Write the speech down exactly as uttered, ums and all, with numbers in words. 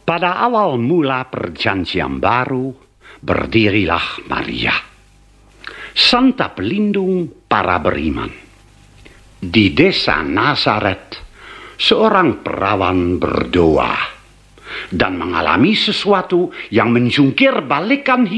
Pada awal mula perjanjian baru, berdirilah Maria, Santa pelindung para beriman. Di desa Nazaret, seorang perawan berdoa dan mengalami sesuatu yang menjungkir balikan